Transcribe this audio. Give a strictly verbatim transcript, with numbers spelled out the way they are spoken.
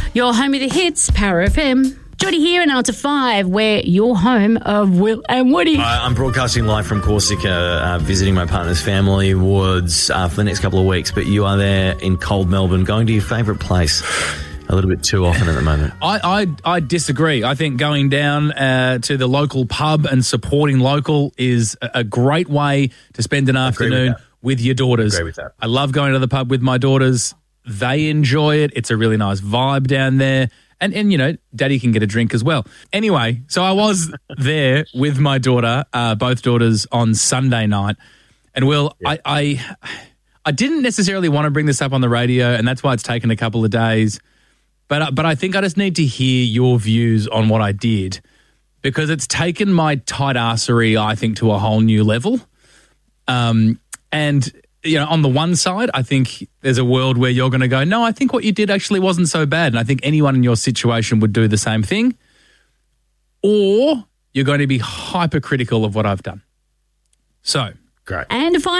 Your home of the hits, Power F M. Jody here in Alta five, where your home of Will and Woody. Uh, I'm broadcasting live from Corsica, uh, visiting my partner's family, Woods, uh, for the next couple of weeks. But you are there in cold Melbourne, going to your favourite place a little bit too often at the moment. I, I, I disagree. I think going down uh, to the local pub and supporting local is a, a great way to spend an afternoon with, with your daughters. I agree with that. I love going to the pub with my daughters. They enjoy it. It's a really nice vibe down there. And, and you know, Daddy can get a drink as well. Anyway, so I was there with my daughter, uh, both daughters, on Sunday night. And, Will, yeah. I, I I didn't necessarily want to bring this up on the radio, and that's why it's taken a couple of days. But, but I think I just need to hear your views on what I did, because it's taken my tight assery, I think, to a whole new level. Um, and... You know, on the one side, I think there's a world where you're going to go, no, I think what you did actually wasn't so bad. And I think anyone in your situation would do the same thing. Or you're going to be hypercritical of what I've done. So, great. And to find